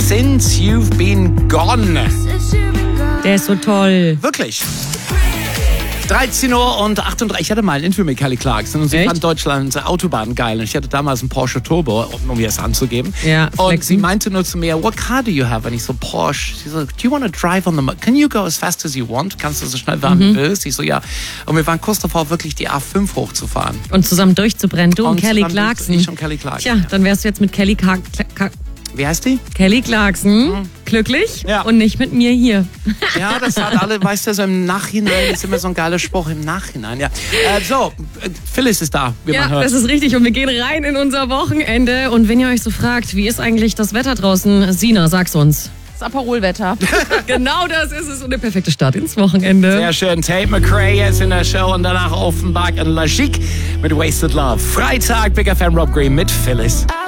Since You've Been Gone. Der ist so toll. Wirklich. 13:38 Uhr. Ich hatte mal ein Interview mit Kelly Clarkson und sie fand Deutschlands Autobahn geil. Und ich hatte damals einen Porsche Turbo, um mir das anzugeben. Ja, und sie meinte nur zu mir, what car do you have? Und ich so, Porsche. Sie so, do you want to drive on the can you go as fast as you want? Kannst du so schnell fahren, wie du willst? Ich so, ja. Und wir waren kurz davor, wirklich die A5 hochzufahren. Und zusammen durchzubrennen. Du und Kelly Clarkson. Ich und Kelly Clarkson. Tja, dann wärst du jetzt mit Kelly Wie heißt die? Kelly Clarkson. Glücklich und nicht mit mir hier. Ja, das hat alle, weißt du, so im Nachhinein ist immer so ein geiler Spruch, im Nachhinein, ja. Phyllis ist da, wie man hört. Das ist richtig und wir gehen rein in unser Wochenende. Und wenn ihr euch so fragt, wie ist eigentlich das Wetter draußen? Sina, sag's uns. Das Aperolwetter. Genau das ist es und der perfekte Start ins Wochenende. Sehr schön. Tate McRae jetzt in der Show und danach Offenbach und La Chic mit Wasted Love. Freitag, Big FM Rob Green mit Phyllis.